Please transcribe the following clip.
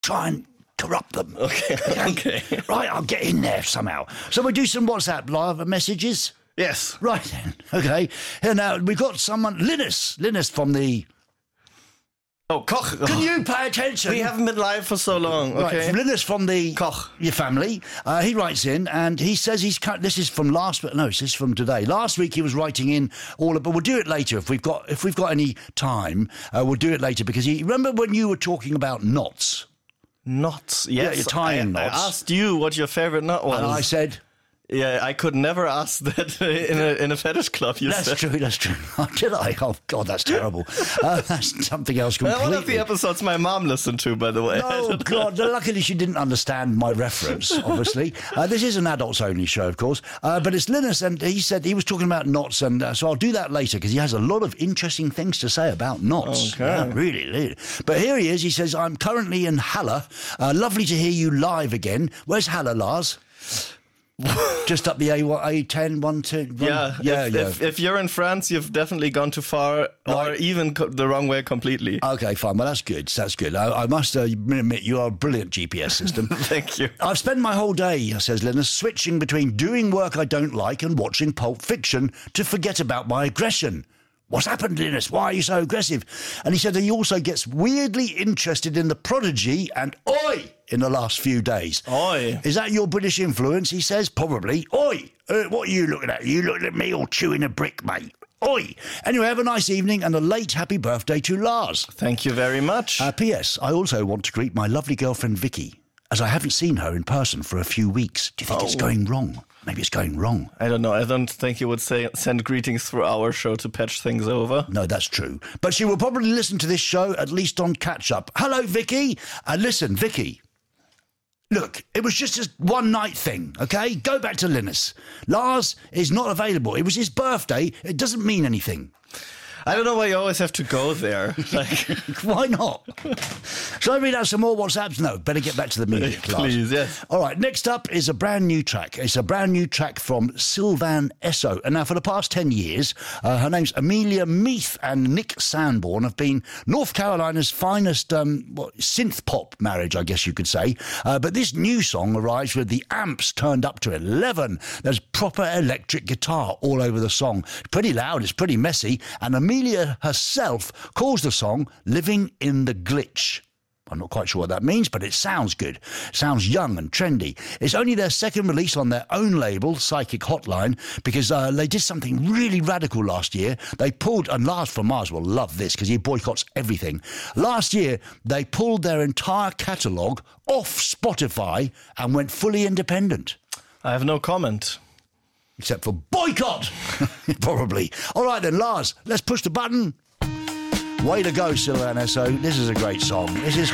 try and corrupt them. Okay. Right, I'll get in there somehow. So we do some WhatsApp live messages. Yes. Right then. Okay. Here now we've got someone, Linus from the. Oh, Koch. Can you pay attention? We haven't been live for so long. Okay. Right, Linus from the Koch. Your family. He writes in and he says this is from this is from today. Last week he was writing in but we'll do it later if we've got any time. We'll do it later because remember when you were talking about knots. Knots, Yeah, yes. you're tying knots. I asked you what your favorite knot was. And I said, yeah, I could never ask that in a fetish club. That's true. Did I? Oh, God, that's terrible. That's something else completely. One of the episodes my mom listened to, by the way. Oh, God. Luckily, she didn't understand my reference, obviously. This is an adults-only show, of course. But it's Linus, and he said he was talking about knots, and so I'll do that later, because he has a lot of interesting things to say about knots. Okay. Yeah, really. But here he is. He says, I'm currently in Halle. Lovely to hear you live again. Where's Halle, Lars? Just up the A10, 1, 2. If you're in France, you've definitely gone too far, or even the wrong way completely. Okay, fine. Well, that's good. I must admit, you are a brilliant GPS system. Thank you. I've spent my whole day, says Linus, switching between doing work I don't like and watching Pulp Fiction to forget about my aggression. What's happened, Linus? Why are you so aggressive? And he said he also gets weirdly interested in The Prodigy and Oi in the last few days. Oi. Is that your British influence? He says, probably. Oi. What are you looking at? You looking at me or chewing a brick, mate? Oi. Anyway, have a nice evening and a late happy birthday to Lars. Thank you very much. P.S. I also want to greet my lovely girlfriend, Vicky, as I haven't seen her in person for a few weeks. Do you think it's going wrong? Maybe it's going wrong. I don't know. I don't think you would send greetings through our show to patch things over. No, that's true. But she will probably listen to this show, at least on catch-up. Hello, Vicky. Listen, Vicky. Look, it was just a one-night thing, okay? Go back to Linus. Lars is not available. It was his birthday. It doesn't mean anything. I don't know why you always have to go there. Why not? Shall I read out some more WhatsApps? No, better get back to the music class. Please, yes. All right, next up is a brand new track. It's a brand new track from Sylvan Esso. And now for the past 10 years, her name's Amelia Meath and Nick Sanborn have been North Carolina's finest synth pop marriage, I guess you could say. But this new song arrives with the amps turned up to 11. There's proper electric guitar all over the song. It's pretty loud, it's pretty messy, and Amelia herself calls the song Living in the Glitch. I'm not quite sure what that means, but it sounds good. It sounds young and trendy. It's only their second release on their own label, Psychic Hotline, because they did something really radical last year. They pulled, and Lars from Mars will love this because he boycotts everything. Last year, they pulled their entire catalogue off Spotify and went fully independent. I have no comment. Except for boycott, probably. All right then, Lars, let's push the button. Way to go, Sylvan Esso. This is a great song. This is